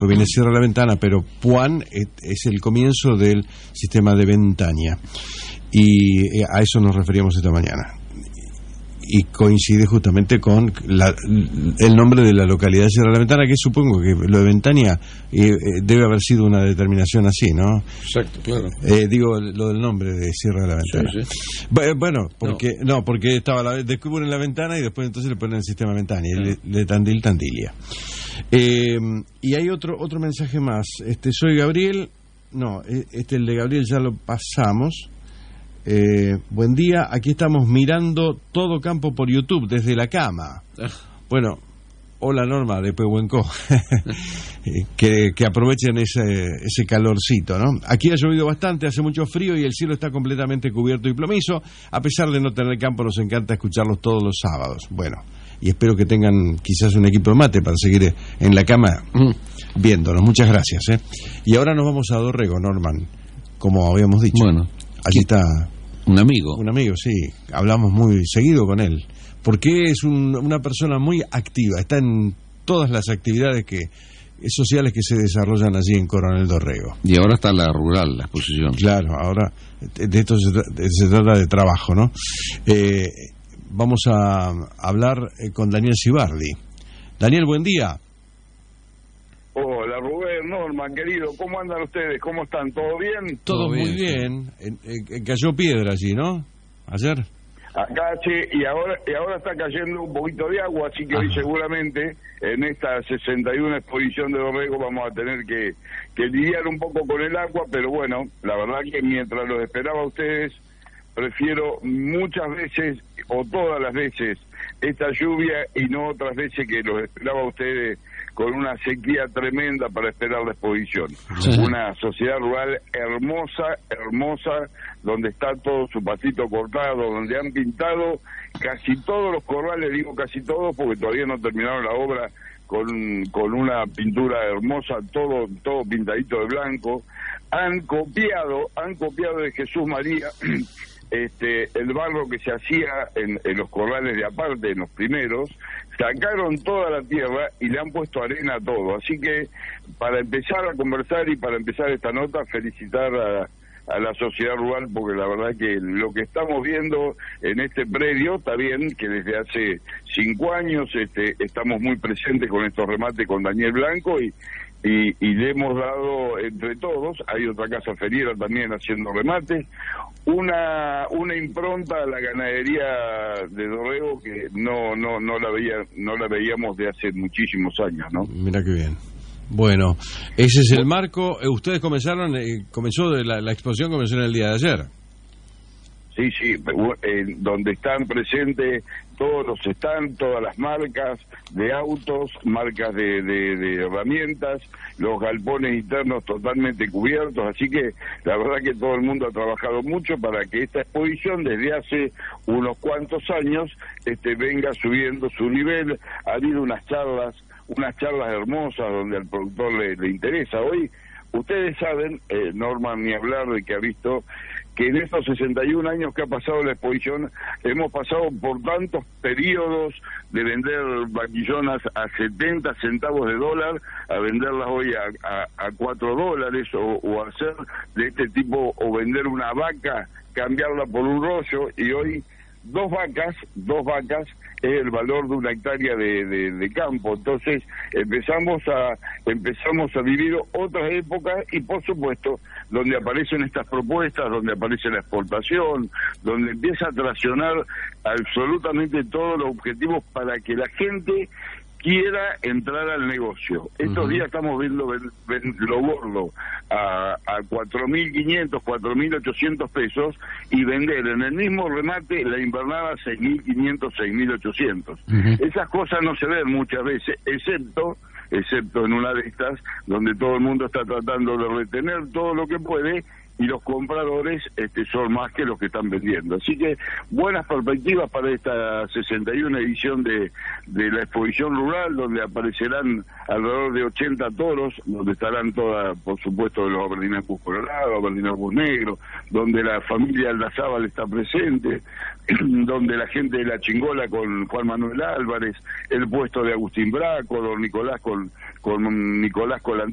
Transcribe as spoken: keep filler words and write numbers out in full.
después viene Sierra de la Ventana, pero Puan es, es el comienzo del sistema de Ventaña, y a eso nos referíamos esta mañana. Y coincide justamente con la, el nombre de la localidad de Sierra de la Ventana, que supongo que lo de Ventaña eh, eh, debe haber sido una determinación así, ¿no? Exacto, claro. Eh, digo, lo del nombre de Sierra de la Ventana. Sí, sí. Bueno, porque no. no, porque estaba la, descubren la ventana y después entonces le ponen el sistema Ventana, y le, le Tandil Tandilia. Eh, y hay otro otro mensaje más. Este, soy Gabriel. No, este el de Gabriel ya lo pasamos. Eh, buen día, aquí estamos mirando Todo Campo por YouTube desde la cama. Bueno, hola Norma de Pehuenco. que, que aprovechen ese, ese calorcito, ¿no? Aquí ha llovido bastante, hace mucho frío y el cielo está completamente cubierto y plomizo. A pesar de no tener campo, nos encanta escucharlos todos los sábados. Bueno, y espero que tengan quizás un equipo de mate para seguir en la cama mm. viéndonos. Muchas gracias, ¿eh? Y ahora nos vamos a Dorrego, Norman, como habíamos dicho. Bueno, allí está un amigo. Un amigo, sí. Hablamos muy seguido con él. Porque es un, una persona muy activa. Está en todas las actividades que sociales que se desarrollan allí en Coronel Dorrego. Y ahora está la rural, la exposición. Claro, ahora de esto se, de, se trata de trabajo, ¿no? Eh, vamos a hablar con Daniel Cibardi. Daniel, buen día. Hola Rubén, Norma, querido, ¿cómo andan ustedes? ¿Cómo están? ¿Todo bien? Todo, Todo muy bien. bien. En, en, cayó piedra allí, ¿no? Ayer. Acá, sí, y ahora y ahora está cayendo un poquito de agua, así que Ajá. hoy seguramente en esta sesenta y una exposición de Dorrego vamos a tener que, que lidiar un poco con el agua, pero bueno, la verdad que mientras los esperaba a ustedes, prefiero muchas veces, o todas las veces, esta lluvia y no otras veces que los esperaba a ustedes con una sequía tremenda para esperar la exposición. Sí. Una sociedad rural hermosa, hermosa, donde está todo su pastito cortado, donde han pintado casi todos los corrales, digo casi todos porque todavía no terminaron la obra, con, con una pintura hermosa, todo, todo pintadito de blanco. Han copiado, han copiado de Jesús María Este, el barro que se hacía en, en los corrales de aparte, en los primeros, sacaron toda la tierra y le han puesto arena a todo. Así que, para empezar a conversar y para empezar esta nota, felicitar a, a la sociedad rural, porque la verdad que lo que estamos viendo en este predio, está bien que desde hace cinco años este, estamos muy presentes con estos remates con Daniel Blanco y Y, y le hemos dado entre todos, hay otra casa feriera también haciendo remates, una una impronta a la ganadería de Dorrego que no no no la veía no la veíamos de hace muchísimos años, ¿no? Mira qué bien. Bueno, ese es el marco. Ustedes comenzaron, eh, comenzó de la, la exposición comenzó en el día de ayer. Sí, sí, eh, donde están presentes todos los stands, todas las marcas de autos, marcas de, de, de herramientas, los galpones internos totalmente cubiertos, así que la verdad que todo el mundo ha trabajado mucho para que esta exposición desde hace unos cuantos años este, venga subiendo su nivel. Ha habido unas charlas, unas charlas hermosas donde al productor le, le interesa. Hoy, ustedes saben, eh, Norma, ni hablar de que ha visto que en estos sesenta y un años que ha pasado la exposición hemos pasado por tantos periodos de vender vaquillonas a setenta centavos de dólar a venderlas hoy a, a, a cuatro dólares o, o hacer de este tipo o vender una vaca, cambiarla por un rollo y hoy dos vacas, dos vacas es el valor de una hectárea de, de, de campo. Entonces empezamos a empezamos a vivir otras épocas y por supuesto donde aparecen estas propuestas, donde aparece la exportación, donde empieza a traccionar absolutamente todos los objetivos para que la gente quiera entrar al negocio. Estos uh-huh. días estamos viendo ven, ven, lo gordo a, a cuatro mil quinientos, cuatro mil ochocientos pesos y vender en el mismo remate la invernada seis mil quinientos, seis mil ochocientos. Uh-huh. Esas cosas no se ven muchas veces, excepto excepto en una de estas donde todo el mundo está tratando de retener todo lo que puede y los compradores este, son más que los que están vendiendo. Así que buenas perspectivas para esta sesenta y una edición de, de la exposición rural, donde aparecerán alrededor de ochenta toros, donde estarán todas, por supuesto, los Aberdeenangus colorados, Aberdeenangus negros, donde la familia Aldazábal está presente, donde la gente de la Chingola con Juan Manuel Álvarez, el puesto de Agustín Braco, don Nicolás con, con Nicolás Colantoni.